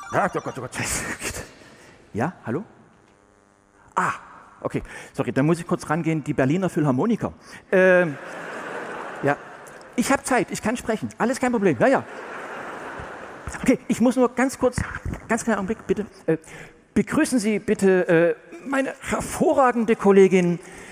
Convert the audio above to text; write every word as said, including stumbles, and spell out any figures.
Ah, oh Gott, oh Gott. Ja, hallo? Ah, okay. Sorry, dann muss ich kurz rangehen. Die Berliner Philharmoniker. Ähm, ja, ich habe Zeit, ich kann sprechen. Alles kein Problem. Ja, ja. Okay, ich muss nur ganz kurz, ganz kleinen Augenblick, bitte. Äh, begrüßen Sie bitte äh, meine hervorragende Kollegin